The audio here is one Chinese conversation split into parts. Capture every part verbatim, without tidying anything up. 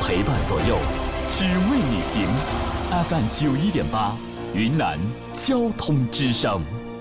陪伴左右，只为你行。F M 九一点八，云南交通之声。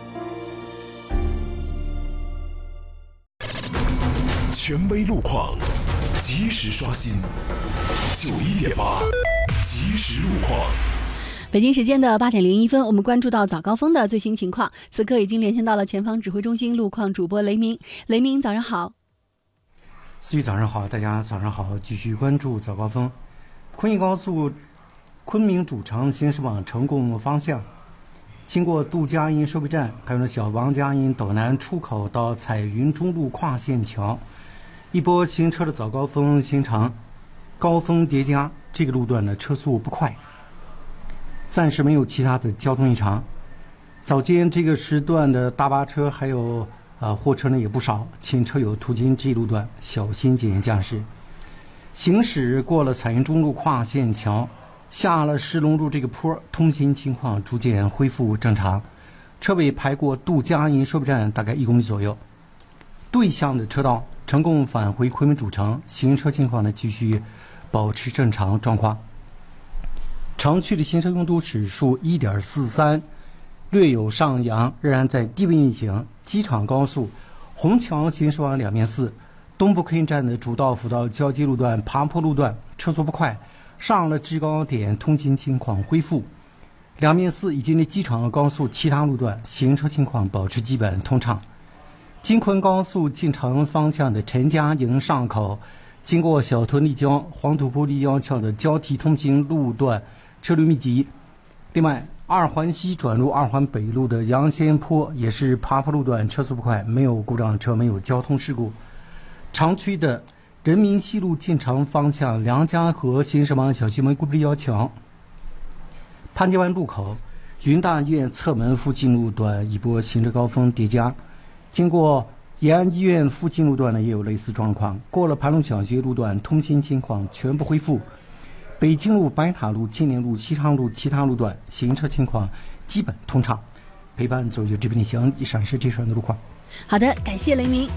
权威路况，及时刷新。九一点八，及时路况。 北京时间的八点零一分，我们关注到早高峰的最新情况。此刻已经连线到了前方指挥中心路况主播雷鸣。雷鸣，早上好。 思雨，早上好，大家早上好，继续关注早高峰。昆义高速昆明主城行驶往成贡方向，经过杜家营收费站，还有呢小王家营斗南出口到彩云中路跨线桥，一波行车的早高峰形成，高峰叠加，这个路段呢车速不快，暂时没有其他的交通异常。早间这个时段的大巴车还有呃货车呢也不少，请车友途经这一路段小心谨慎驾驶。行驶过了彩云中路跨线桥，下了石龙路这个坡，通行情况逐渐恢复正常。车尾排过杜家营收费站大概一公里左右，对向的车道成功返回昆明主城，行车情况呢继续保持正常状况。城区的行车拥堵指数 一点四三， 略有上扬，仍然在低位运行。机场高速虹桥行驶往两面寺东部客运站的主道辅道交接路段爬坡路段车速不快，上了制高点通行情况恢复。两面寺以及那机场高速其他路段行车情况保持基本通畅。京昆高速进城方向的陈家营上口，经过小屯立交、黄土坡立交桥的交替通行路段车流密集。另外，二环西转入二环北路的杨仙坡也是爬坡路段，车速不快，没有故障车，没有交通事故。长区的人民西路进城方向梁家河行驶往小区门固立交桥、潘家湾路口、云大医院侧门附近路段一波行车高峰叠加。经过延安医院附近路段呢也有类似状况，过了盘龙小学路段通行情况全部恢复。北京路、白塔路、金陵路、西昌路其他路段行车情况基本通畅。陪伴左右这边的行，以上是这段的路况。 好的，感谢雷鸣。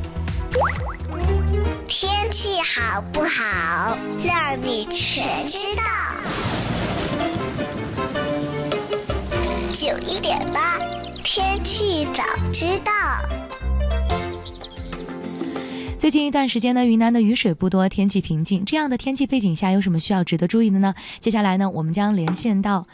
天气好不好，让你全知道。九一点八，天气早知道。 最近一段时间呢，云南的雨水不多，天气平静。这样的天气背景下，有什么需要值得注意的呢？接下来呢，我们将连线到。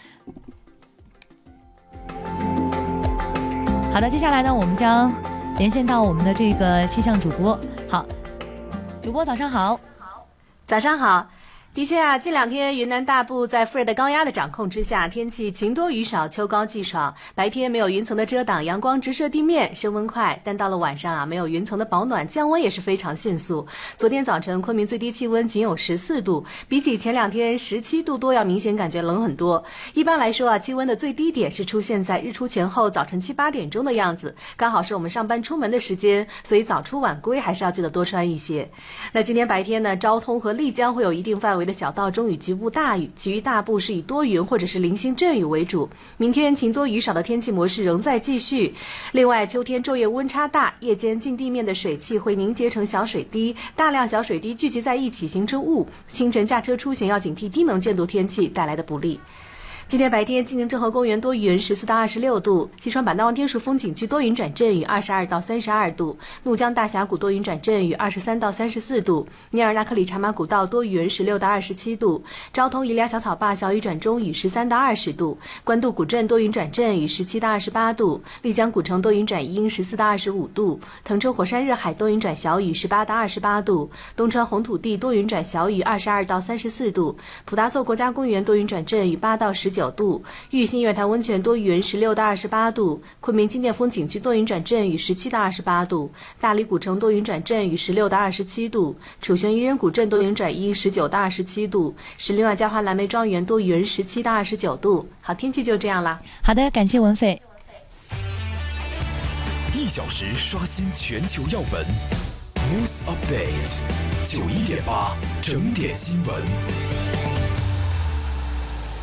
好的，接下来呢，我们将连线到我们的这个气象主播。好，主播早上好。 早上好。的确啊，近两天云南大部在副热带高压的掌控之下，天气晴多雨少，秋高气爽。白天没有云层的遮挡，阳光直射地面，升温快。但到了晚上啊，没有云层的保暖，降温也是非常迅速。昨天早晨昆明最低气温仅有十四度，比起前两天十七度多要明显感觉冷很多。一般来说啊，气温的最低点是出现在日出前后早晨七八点钟的样子，刚好是我们上班出门的时间，所以早出晚归还是要记得多穿一些。那今天白天呢，昭通和丽江会有一定范围的小到中雨局部大雨，其余大部是以多云或者是零星阵雨为主。明天晴多雨少的天气模式仍在继续。另外，秋天昼夜温差大，夜间近地面的水汽会凝结成小水滴，大量小水滴聚集在一起形成雾，清晨驾车出行要警惕低能见度天气带来的不利。今天白天，晋宁郑和公园多云，十四到二十六度；西双版纳望天树风景区多云转阵雨，二十二到三十二度；怒江大峡谷多云转阵雨，二十三到三十四度；尼尔纳克里茶马古道多云，十六到二十七度；昭通宜良小草坝小雨转中雨，十三到二十度；官渡古镇多云转阵雨，十七到二十八度；丽江古城多云转阴，十四到二十五度；腾冲火山热海多云转小雨，十八到二十八度；东川红土地多云转小雨，二十二到三十四度；普达措国家公园多云转阵雨，八到十九度；玉兴月潭温泉多云，十六到二十八度；昆明金殿风景区多云转阵雨，十七到二十八度；大理古城多云转阵雨，十六到二十七度；楚雄渔人古镇多云转阴，十九到二十七度；石林外嘉华蓝莓庄园多云，十七到二十九度。好，天气就这样啦。 好的，感谢文斐。 一小时刷新全球要闻 ，News Update 九一点八整点新闻。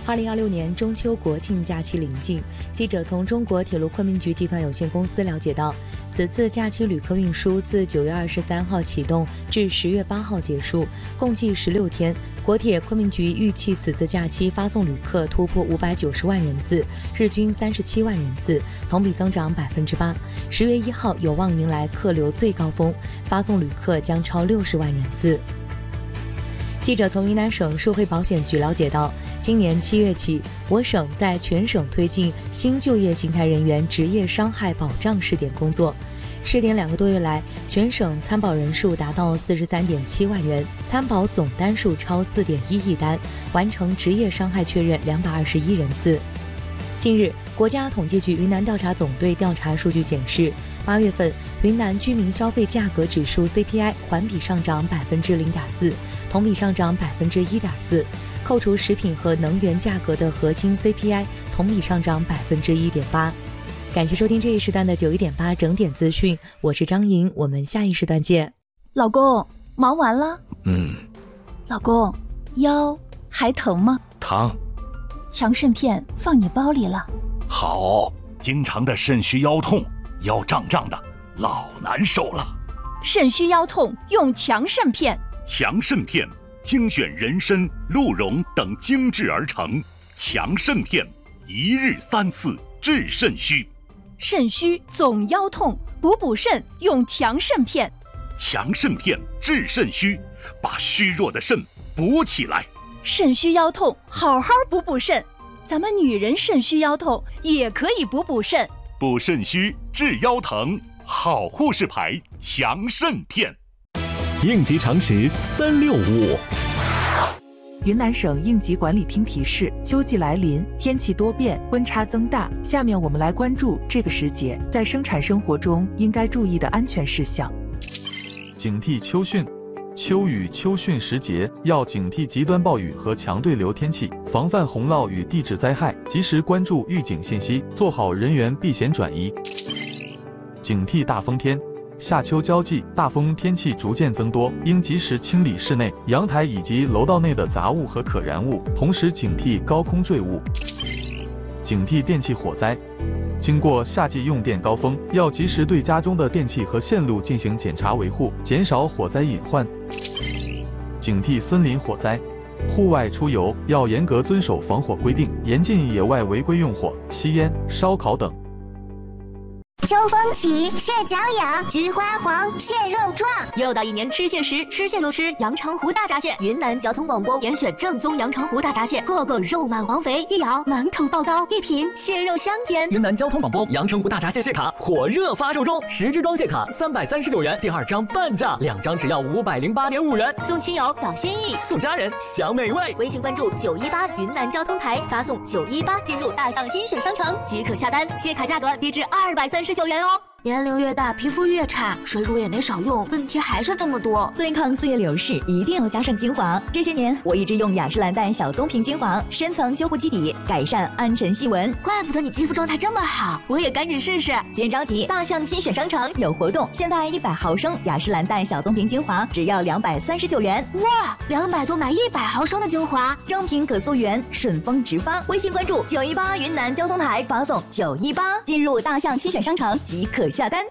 二零二六年中秋国庆假期临近，记者从中国铁路昆明局集团有限公司了解到，此次假期旅客运输自九月二十三号启动至十月八号结束，共计十六天。国铁昆明局预期此次假期发送旅客突破五百九十万人次，日均三十七万人次，同比增长百分之八。十月一号有望迎来客流最高峰，发送旅客将超六十万人次。记者从云南省社会保险局了解到，今年七月起，我省在全省推进新就业形态人员职业伤害保障试点工作。试点两个多月来，全省参保人数达到四十三点七万人，参保总单数超四点一亿单，完成职业伤害确认两百二十一人次。近日，国家统计局云南调查总队调查数据显示，八月份云南居民消费价格指数 C P I 环比上涨百分之零点四，同比上涨百分之一点四。扣除食品和能源价格的核心 C P I 同比上涨百分之一点八。感谢收听这一时段的九一点八整点资讯，我是张莹，我们下一时段见。 老公，忙完了？ 嗯。 老公，腰还疼吗？ 疼。 强肾片放你包里了。 好，经常的肾虚腰痛，腰胀胀的，老难受了。 肾虚腰痛用强肾片。 强肾片精选人参、鹿茸等精制而成，强肾片一日三次治肾虚。 肾虚总腰痛，补补肾用强肾片。 强肾片治肾虚，把虚弱的肾补起来。 肾虚腰痛，好好补补肾。咱们女人肾虚腰痛也可以补补肾。 补肾虚治腰疼，好护士牌强肾片。 应急常识三六五。 云南省应急管理厅提示：秋季来临，天气多变，温差增大。下面我们来关注这个时节在生产生活中应该注意的安全事项。 警惕秋汛。秋雨秋汛时节，要警惕极端暴雨和强对流天气，防范洪涝与地质灾害，及时关注预警信息，做好人员避险转移。警惕大风天。夏秋交际，大风天气逐渐增多，应及时清理室内、阳台以及楼道内的杂物和可燃物，同时警惕高空坠物。警惕电气火灾。经过夏季用电高峰，要及时对家中的电器和线路进行检查维护，减少火灾隐患。警惕森林火灾。户外出游要严格遵守防火规定，严禁野外违规用火、吸烟、烧烤等。 秋风起，蟹脚痒，菊花黄，蟹肉壮。 又到一年吃蟹时，吃蟹就吃阳澄湖大闸蟹。云南交通广播严选正宗阳澄湖大闸蟹，个个肉满黄肥，一咬满口爆刀，一品蟹肉香甜。 云南交通广播阳澄湖大闸蟹蟹卡火热发售中，十支装蟹卡三百三十九元，第二张半价，两张只要五百零八点五元。 送亲友表心意， 送家人享美味。 微信关注九一八云南交通台，发送九一八进入大象新选商城即可下单，蟹卡价格低至二百三十九元哦。 年龄越大，皮肤越差，水乳也没少用，问题还是这么多。 对抗岁月流逝，一定要加上精华。这些年，我一直用雅诗兰黛小棕瓶精华，深层修护基底，改善暗沉细纹。 怪不得你肌肤状态这么好，我也赶紧试试。 别着急，大象新选商城有活动，现在一百毫升雅诗兰黛小棕瓶精华只要两百三十九元。 哇，两百多买一百毫升的精华， 正品可溯源，顺丰直发。微信关注九一八云南交通台，发送九一八进入大象新选商城即可下单。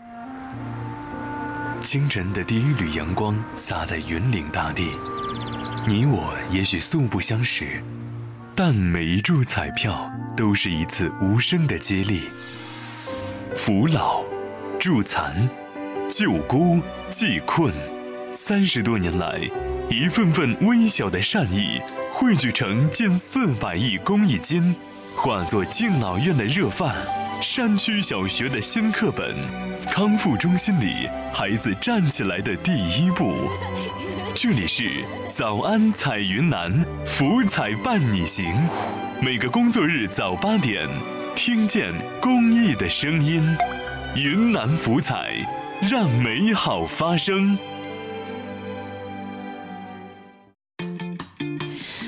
惊人的第一缕阳光洒在云岭大地，你我也许素不相识，但每一注彩票都是一次无声的接力。扶老、助残、救孤、济困，三十多年来，一份份微小的善意汇聚成近四百亿公益金，化作敬老院的热饭，山区小学的新课本，康复中心里孩子站起来的第一步。这里是早安彩云南，福彩伴你行。每个工作日早八点，听见公益的声音。云南福彩，让美好发生。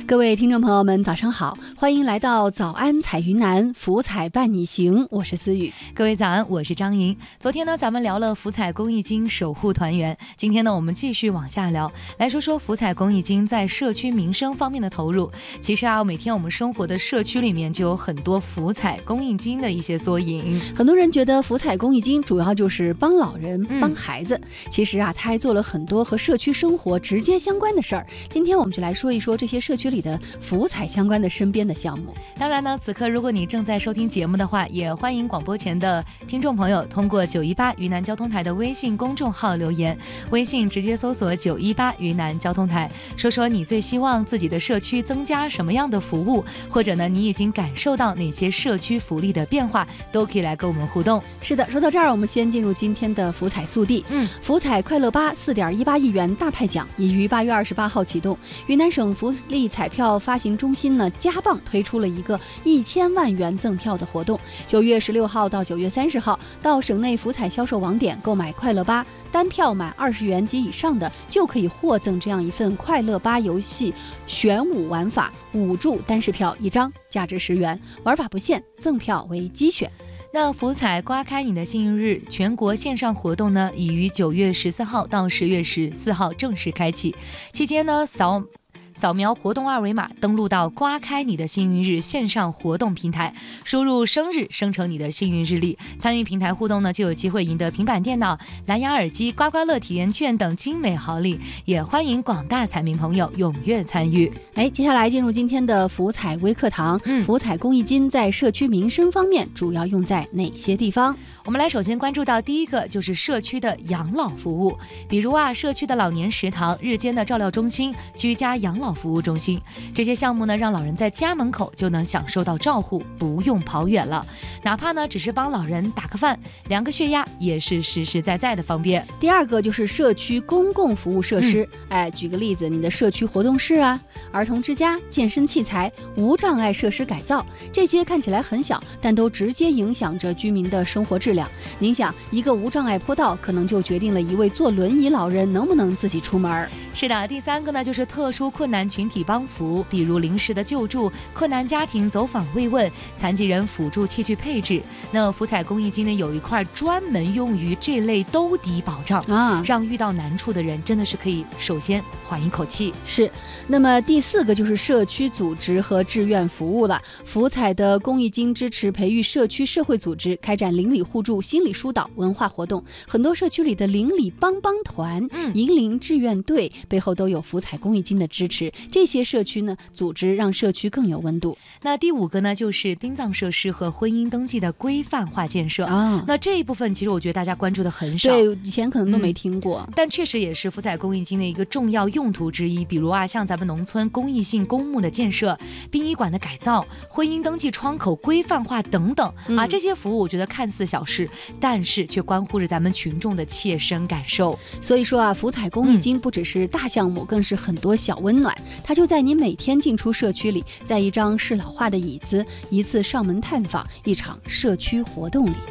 各位听众朋友们，早上好，欢迎来到早安彩云南福彩伴你行，我是思雨。 各位早安，我是张莹。昨天呢，咱们聊了福彩公益金守护团圆，今天呢，我们继续往下聊，来说说福彩公益金在社区民生方面的投入。其实啊，每天我们生活的社区里面就有很多福彩公益金的一些缩影。 很多人觉得福彩公益金主要就是帮老人、 嗯、 帮孩子，其实啊，他还做了很多和社区生活直接相关的事儿。今天我们就来说一说这些社区里的福彩相关的身边的项目。 当然呢，此刻如果你正在收听节目的话，也欢迎广播前的听众朋友通过九一八云南交通台的微信公众号留言，微信直接搜索九一八云南交通台，说说你最希望自己的社区增加什么样的服务，或者呢，你已经感受到哪些社区福利的变化，都可以来跟我们互动。 是的，说到这儿，我们先进入今天的福彩速递。 嗯， 福彩快乐八四点一八亿元大派奖已于八月二十八号启动。云南省福利彩票发行中心呢，加棒推出了一个一千万元赠票的活动。九月十六号到九月三十号，到省内福彩销售网点购买快乐八，单票满二十元及以上的，就可以获赠这样一份快乐八游戏选五玩法五注单式票一张，价值十元，玩法不限，赠票为机选。 那福彩刮开你的幸运日全国线上活动呢，已于九月十四号到十月十四号正式开启。期间呢，扫扫描活动二维码，登录到刮开你的幸运日线上活动平台，输入生日生成你的幸运日历。参与平台互动呢，就有机会赢得平板电脑、蓝牙耳机、刮刮乐体验券等精美好礼。也欢迎广大彩民朋友踊跃参与。 哎，接下来进入今天的福彩微课堂。 嗯， 福彩公益金在社区民生方面主要用在哪些地方？ 我们来首先关注到第一个，就是社区的养老服务，比如啊，社区的老年食堂、日间的照料中心、居家养老服务中心，这些项目呢，让老人在家门口就能享受到照护，不用跑远了。哪怕呢，只是帮老人打个饭、量个血压，也是实实在在的方便。 第二个就是社区公共服务设施。嗯、哎，举个例子，你的社区活动室啊、儿童之家、健身器材、无障碍设施改造，这些看起来很小，但都直接影响着居民的生活质量。您想，一个无障碍坡道可能就决定了一位坐轮椅老人能不能自己出门。 是的，第三个呢，就是特殊困难群体帮扶，比如临时的救助、困难家庭走访慰问、残疾人辅助器具配置。那福彩公益金呢，有一块专门用于这类兜底保障啊， 让遇到难处的人真的是可以首先缓一口气。 是。那么第四个就是社区组织和志愿服务了。福彩的公益金支持培育社区社会组织，开展邻里互助、心理疏导、文化活动。很多社区里的邻里帮帮团、 嗯、 银铃志愿队背后都有福彩公益金的支持。这些社区呢，组织让社区更有温度。 那第五个呢，就是殡葬设施和婚姻登记的规范化建设啊。 那这一部分其实我觉得大家关注的很少， 对，以前可能都没听过， 嗯、但确实也是福彩公益金的一个重要用途之一。比如啊，像咱们农村公益性公墓的建设、殡仪馆的改造、婚姻登记窗口规范化等等、嗯、啊，这些服务我觉得看似小事，但是却关乎着咱们群众的切身感受。 所以说啊，福彩公益金不只是大项目，嗯、更是很多小温暖。它就在你每天进出社区里，在一张适老化的椅子，一次上门探访，一场社区活动里。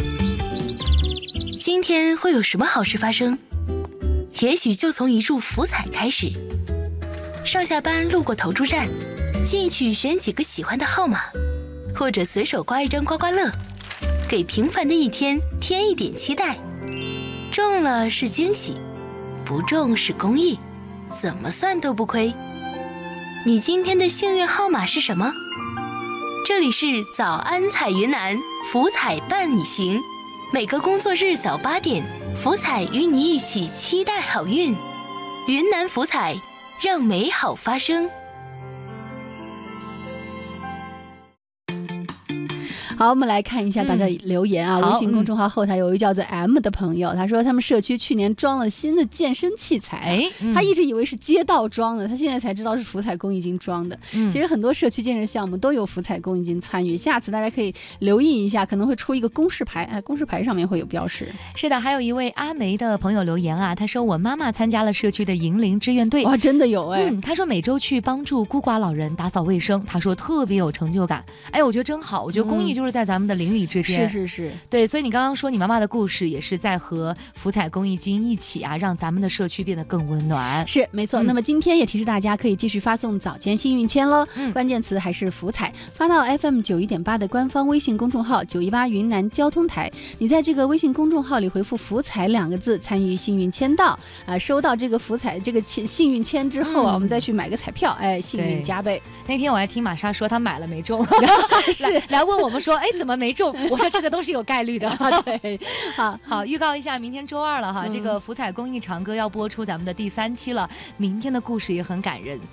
今天会有什么好事发生？也许就从一注福彩开始。上下班路过投注站，进去选几个喜欢的号码，或者随手刮一张刮刮乐，给平凡的一天添一点期待。中了是惊喜，不中是公益，怎么算都不亏。你今天的幸运号码是什么？这里是早安彩云南，福彩伴你行。每个工作日早八点，福彩与你一起期待好运。云南福彩，让美好发生。 好，我们来看一下大家留言啊。嗯、微信公众号后台有一个叫做 M 的朋友，他说他们社区去年装了新的健身器材， 哎，嗯、 他一直以为是街道装的，他现在才知道是福彩公益金装的。嗯、其实很多社区建设项目都有福彩公益金参与，下次大家可以留意一下，可能会出一个公示牌，哎，公示牌上面会有标识。 是的，还有一位阿梅的朋友留言啊，他说我妈妈参加了社区的银铃志愿队， 哇，真的有哎。 嗯，他说每周去帮助孤寡老人打扫卫生，他说特别有成就感。哎，我觉得真好，我觉得公益就是就是在咱们的邻里之间。 是是是， 对，所以你刚刚说你妈妈的故事，也是在和福彩公益金一起啊，让咱们的社区变得更温暖。 是没错、嗯。那么今天也提示大家可以继续发送早间幸运签喽、嗯，关键词还是福彩，发到 F M 九一点八的官方微信公众号九一八云南交通台。你在这个微信公众号里回复福彩两个字，参与幸运签到啊，收到这个福彩这个幸运签之后啊、嗯，我们再去买个彩票，哎，幸运加倍。 那天我还听玛莎说她买了没中， 是来, 来问我们说，哎，怎么没中？我说这个都是有概率的。 对，好好预告一下，明天周二了哈、嗯，这个福彩公益长歌要播出咱们的第三期了。明天的故事也很感人，